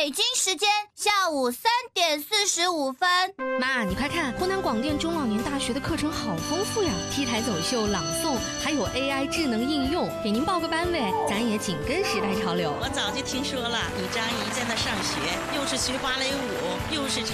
北京时间下午3点45分。 妈，你快看，湖南广电中老年大学的课程好丰富呀！T 台走秀、朗诵，还有 AI 智能应用，给您报个班呗，咱也紧跟时代潮流。 我早就听说了，你张姨在那上学，又是学芭蕾舞，又是